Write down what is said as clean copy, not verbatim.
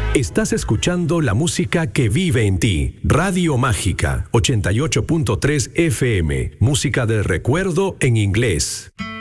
Estás escuchando la música que vive en ti. Radio Mágica 88.3 FM. Música del recuerdo en inglés.